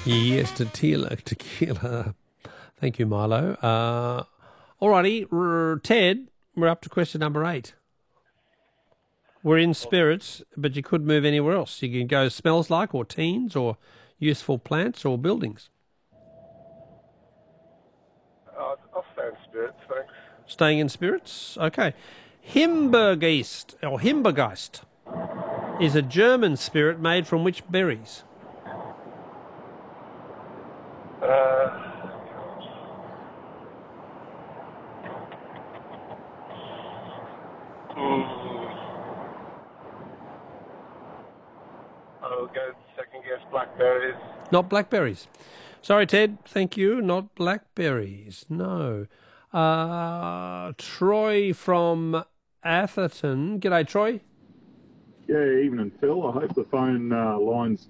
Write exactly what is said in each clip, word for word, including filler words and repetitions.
Yes, tequila. Tequila. Thank you, Milo. Uh, all righty, R- Ted, we're up to question number eight. We're in spirits, but you could move anywhere else. You can go smells like, or teens, or useful plants, or buildings. Uh, I'll stay in spirits, thanks. Staying in spirits? Okay. Himbeergeist, or Himbeergeist, is a German spirit made from which berries? Uh, I'll go second guess blackberries. Not blackberries. Sorry, Ted. Thank you. Not blackberries. No. Uh, Troy from Atherton. G'day, Troy. Yeah, evening, Phil. I hope the phone uh, line's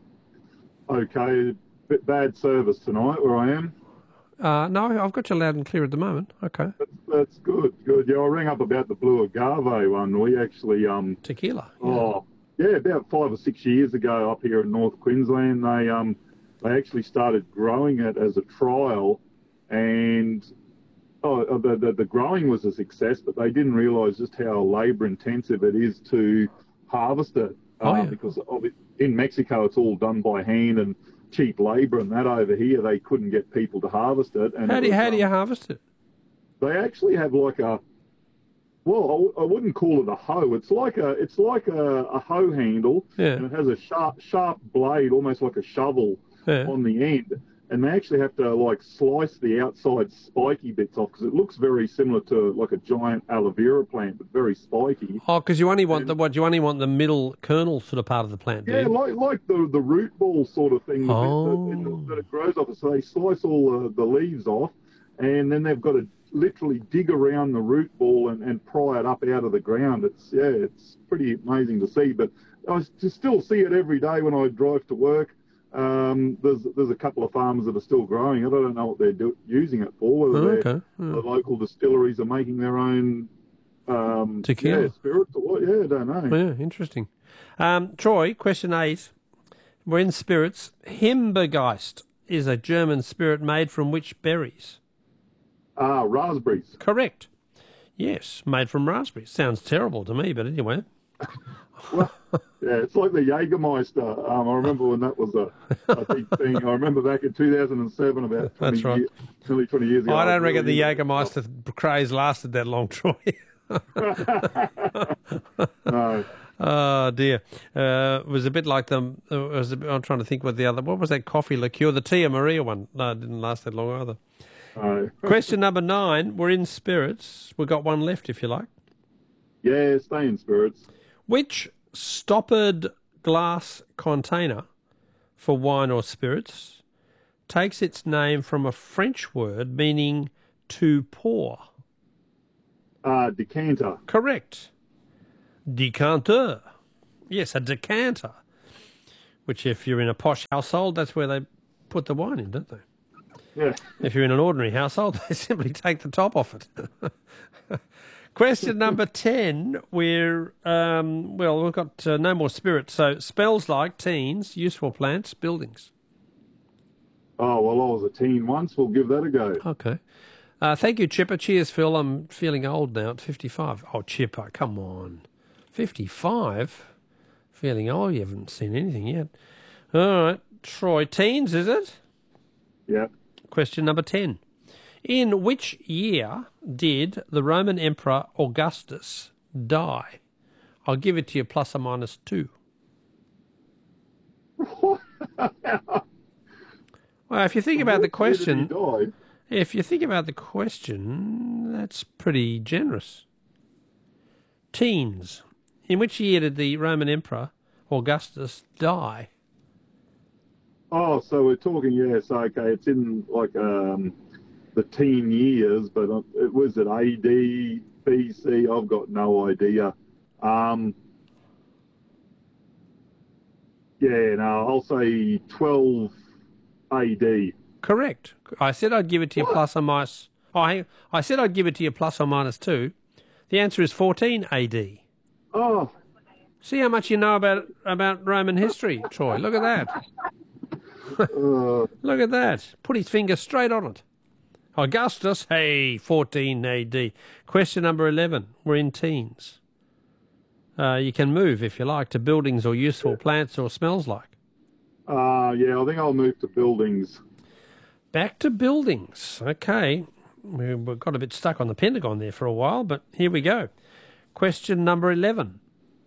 okay. Bit bad service tonight where I am. Uh, no, I've got you loud and clear at the moment. Okay. That's, that's good, good. Yeah, I rang up about the blue agave one. We actually... um Tequila. Yeah. Oh, yeah, about five or six years ago up here in North Queensland, they um they actually started growing it as a trial, and oh, the, the, the growing was a success, but they didn't realise just how labour-intensive it is to harvest it. Oh, uh, yeah. Because of it, in Mexico, it's all done by hand and cheap labour, and that over here, they couldn't get people to harvest it. And How it do you, was, how do you um, harvest it? They actually have like a, well, I, I wouldn't call it a hoe. It's like a, it's like a, a hoe handle, Yeah. and it has a sharp, sharp blade, almost like a shovel, Yeah. on the end. And they actually have to like slice the outside spiky bits off because it looks very similar to like a giant aloe vera plant, but very spiky. Oh, because you only want the what? You only want the middle kernel sort of part of the plant, do Yeah, you? like like the the root ball sort of thing that, Oh. that, that it grows off. So they slice all the, the leaves off, and then they've got to literally dig around the root ball and, and pry it up out of the ground. It's yeah, it's pretty amazing to see. But I just still see it every day when I drive to work. Um, there's there's a couple of farmers that are still growing it. I don't know what they're do, using it for. Whether Oh, they're, okay. Yeah. the local distilleries are making their own um, Tequila. yeah, spirits or what? Yeah, I don't know. Yeah, interesting. Um, Troy, question eight. We're in spirits. Himbeergeist is a German spirit made from which berries? Ah, raspberries. Correct. Yes, made from raspberries. Sounds terrible to me, but anyway. Well, yeah, it's like the Jägermeister. Um, I remember when that was a, a big thing. I remember back in two thousand seven, about twenty That's right. years, nearly twenty years ago. I don't was reckon the really into Jägermeister craze lasted that long, Troy. that. No. Oh dear, uh, it was a bit like the. Uh, it was a bit, I'm trying to think what the other. What was that coffee liqueur? The Tia Maria one. No, it didn't last that long either. No. Question number nine. We're in spirits. We've got one left, if you like. Yeah, stay in spirits. Which stoppered glass container for wine or spirits takes its name from a French word meaning to pour? Uh, decanter. Correct. Decanter. Yes, a decanter. Which, if you're in a posh household, that's where they put the wine in, don't they? Yeah. If you're in an ordinary household, they simply take the top off it. Question number ten. We're, um, well, we've got uh, no more spirits. So, spells like teens, useful plants, buildings. Oh, well, I was a teen once. We'll give that a go. Okay. Uh, thank you, Chipper. Cheers, Phil. I'm feeling old now at fifty-five. Oh, Chipper, come on. fifty-five? Feeling old? You haven't seen anything yet. All right. Troy, teens, is it? Yeah. Question number ten. In which year did the Roman Emperor Augustus die? I'll give it to you plus or minus two. Well, if you think about the question, Where did he die? if you think about the question, that's pretty generous. Teens. In which year did the Roman Emperor Augustus die? Oh, so we're talking, yes, okay, it's in like um, the teen years, but uh, it was it A D, B C? I've got no idea. Um, yeah, no, I'll say twelve A D. Correct. I said I'd give it to you What? plus or minus. Oh, hang- I said I'd give it to you plus or minus two. The answer is fourteen A D. Oh, See how much you know about about Roman history, Troy. Look at that. Uh, Look at that. Put his finger straight on it. Augustus, hey, fourteen A D. Question number eleven. We're in teens. Uh, you can move, if you like, to buildings or useful plants or smells like. uh, yeah, I think I'll move to buildings. Back to buildings. Okay. We we got a bit stuck on the Pentagon there for a while, but here we go. Question number eleven.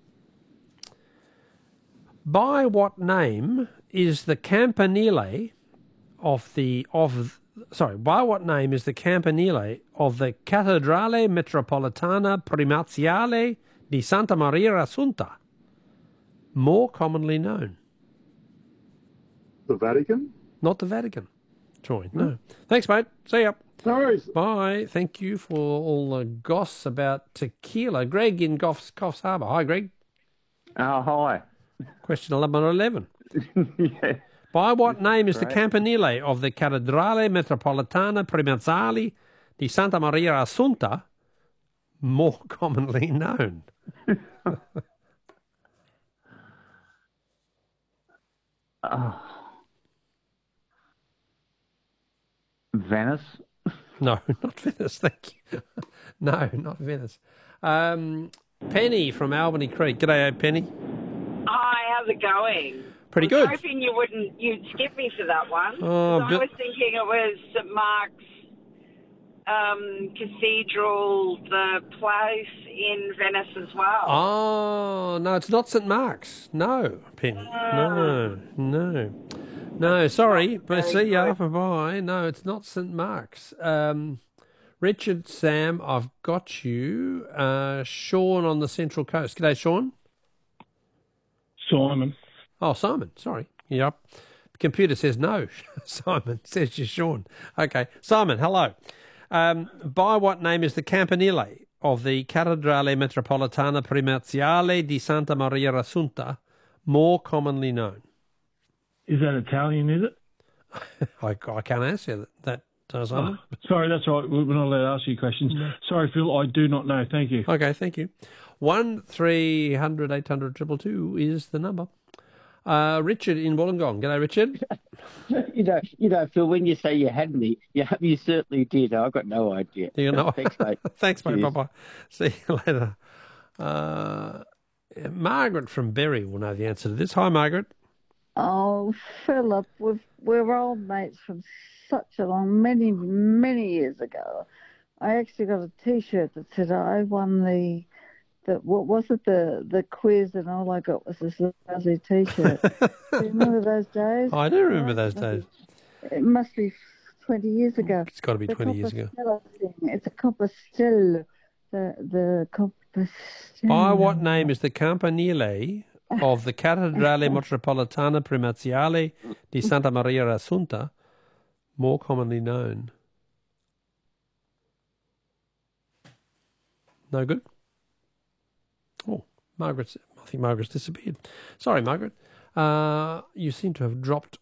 By what name is the campanile of the of sorry, by what name is the campanile of the Cattedrale Metropolitana Primaziale di Santa Maria Assunta more commonly known? The Vatican? Not the Vatican, Troy. No. Thanks, mate. See ya. No worries. Bye. Thank you for all the goss about tequila. Greg in Goffs, Coffs Harbour. Hi, Greg. Oh, hi. Question number eleven. Yeah. By what name is the Great. campanile of the Cattedrale Metropolitana Primaziale di Santa Maria Assunta more commonly known? Oh. Venice? No, not Venice, thank you. No, not Venice. Um, Penny from Albany Creek. G'day, Penny. Hi, how's it going? Pretty I was good. hoping you wouldn't, you'd skip me for that one. Oh, 'Cause but- I was thinking it was St Mark's um, Cathedral, the place in Venice as well. Oh, no, it's not St Mark's. No, Penny. No, no. No, sorry, but very see ya. good. Bye-bye. No, it's not St Mark's. Um, Richard, Sam, I've got you. Uh, Sean on the Central Coast. G'day, Sean. Simon. Oh, Simon, sorry. Yep. The computer says no. Simon says you're Sean. Okay. Simon, hello. Um, by what name is the campanile of the Cattedrale Metropolitana Primaziale di Santa Maria Assunta more commonly known? Is that Italian, is it? I, I can't answer that, that uh, Simon. Oh, sorry, that's right. We're not allowed to ask you questions. Sorry, Phil, I do not know. Thank you. Okay, thank you. One three hundred eight hundred triple two is the number. Uh, Richard in Wollongong. G'day, Richard. You know, you know, Phil, when you say you had me, you, you certainly did. I've got no idea. You know, Thanks, mate. Thanks, mate. Cheers. Bye-bye. See you later. Uh, Margaret from Berry will know the answer to this. Hi, Margaret. Oh, Philip, we've, we're old mates from such a long, many, many years ago. I actually got a T-shirt that said I won the, the what was it, the the quiz, and all I got was this lousy T-shirt. Do you remember those days? I do remember those days. It must be twenty years ago. It's got to be The twenty years ago. Compostela thing. It's a Compostela. The the Compostela. By what name is the campanile of the Cattedrale Metropolitana Primaziale di Santa Maria Assunta more commonly known? No good? Oh, Margaret's, I think Margaret's disappeared. Sorry, Margaret. Uh, you seem to have dropped